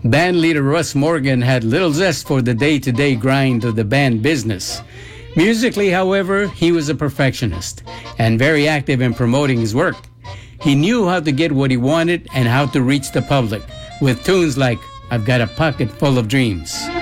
Band leader Russ Morgan had little zest for the day-to-day grind of the band business. Musically, however, he was a perfectionist and very active in promoting his work. He knew how to get what he wanted and how to reach the public with tunes like I've Got a Pocket Full of Dreams.